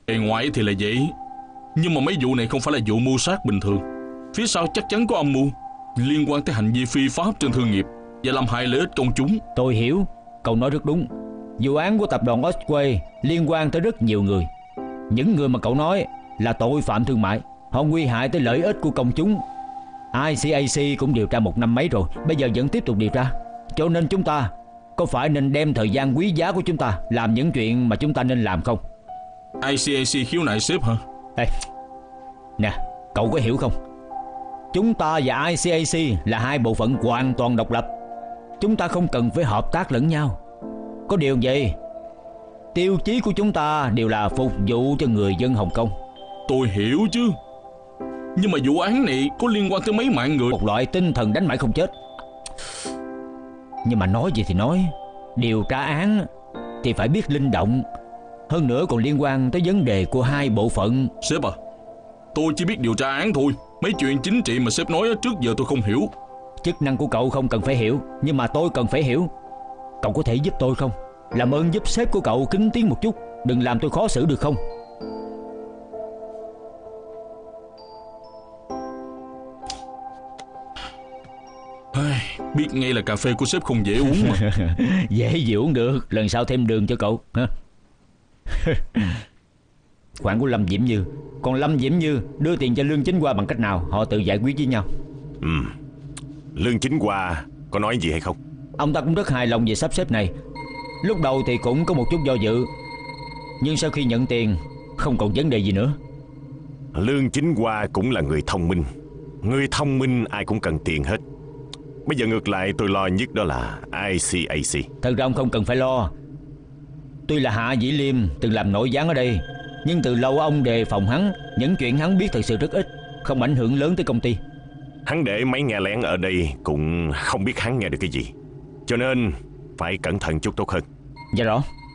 Bề ngoài thì là vậy, nhưng mà mấy vụ này không phải là vụ mưu sát bình thường. Phía sau chắc chắn có âm mưu liên quan tới hành vi phi pháp trên thương nghiệp và làm hại lợi ích công chúng. Tôi hiểu, cậu nói rất đúng. Vụ án của tập đoàn Osway liên quan tới rất nhiều người. Những người mà cậu nói là tội phạm thương mại, họ nguy hại tới lợi ích của công chúng. ICAC cũng điều tra 1 năm mấy rồi, bây giờ vẫn tiếp tục điều tra. Cho nên chúng ta có phải nên đem thời gian quý giá của chúng ta làm những chuyện mà chúng ta nên làm không? ICAC khiếu nại sếp hả? Ê, nè, cậu có hiểu không? Chúng ta và ICAC là hai bộ phận hoàn toàn độc lập. Chúng ta không cần phải hợp tác lẫn nhau. Có điều gì, tiêu chí của chúng ta đều là phục vụ cho người dân Hồng Kông. Tôi hiểu chứ, nhưng mà vụ án này có liên quan tới mấy mạng người. Một loại tinh thần đánh mãi không chết. Nhưng mà nói gì thì nói, điều tra án thì phải biết linh động. Hơn nữa còn liên quan tới vấn đề của hai bộ phận. Sếp à, tôi chỉ biết điều tra án thôi. Mấy chuyện chính trị mà sếp nói trước giờ tôi không hiểu. Chức năng của cậu không cần phải hiểu, nhưng mà tôi cần phải hiểu. Cậu có thể giúp tôi không? Làm ơn giúp sếp của cậu kính tiếng một chút, đừng làm tôi khó xử được không? Biết ngay là cà phê của sếp không dễ uống mà. Dễ gì uống được, lần sau thêm đường cho cậu ha. Khoản của Lâm Diễm Như. Còn Lâm Diễm Như đưa tiền cho Lương Chính Hoa bằng cách nào, họ tự giải quyết với nhau. Lương Chính Hoa có nói gì hay không? Ông ta cũng rất hài lòng về sắp xếp này. Lúc đầu thì cũng có một chút do dự, nhưng sau khi nhận tiền không còn vấn đề gì nữa. Lương Chính Hoa cũng là người thông minh. Người thông minh ai cũng cần tiền hết. Bây giờ ngược lại tôi lo nhất đó là ICAC. Thật ra ông không cần phải lo. Tuy là Hạ Vĩ Liêm từng làm nội gián ở đây, nhưng từ lâu ông đề phòng hắn. Những chuyện hắn biết thật sự rất ít, không ảnh hưởng lớn tới công ty. Hắn để máy nghe lén ở đây cũng không biết hắn nghe được cái gì, cho nên phải cẩn thận chút tốt hơn. Dạ rõ.